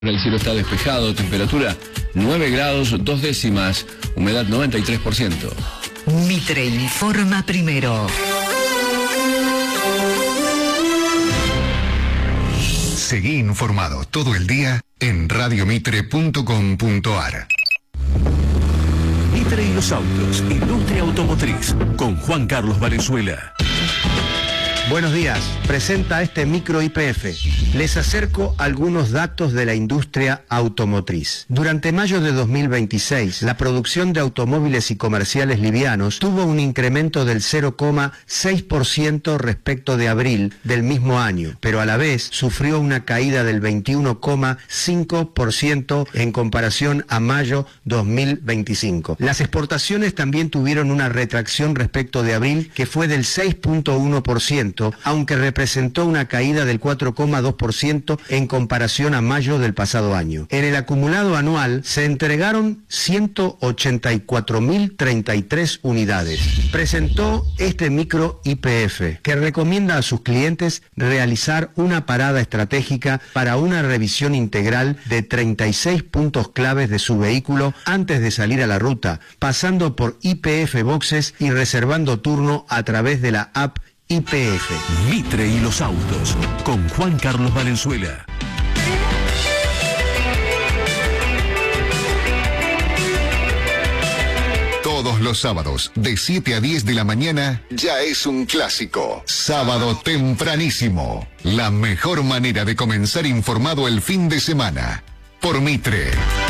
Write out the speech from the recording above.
El cielo está despejado, temperatura 9 grados 2 décimas, humedad 93%. Mitre informa primero. Seguí informado todo el día en radiomitre.com.ar. Mitre y los autos, industria automotriz, con Juan Carlos Valenzuela. Buenos días, presenta este micro YPF. Les acerco algunos datos de la industria automotriz. Durante mayo de 2026, la producción de automóviles y comerciales livianos tuvo un incremento del 0,6% respecto de abril del mismo año, pero a la vez sufrió una caída del 21,5% en comparación a mayo 2025. Las exportaciones también tuvieron una retracción respecto de abril, que fue del 6,1%, aunque representó una caída del 4,2% en comparación a mayo del pasado año. En el acumulado anual se entregaron 184.033 unidades. Presentó este micro YPF, que recomienda a sus clientes realizar una parada estratégica para una revisión integral de 36 puntos claves de su vehículo antes de salir a la ruta, pasando por YPF Boxes y reservando turno a través de la app YPF. Mitre y los autos, con Juan Carlos Valenzuela. Todos los sábados, de 7 a 10 de la mañana, ya es un clásico. Sábado tempranísimo. La mejor manera de comenzar informado el fin de semana. Por Mitre.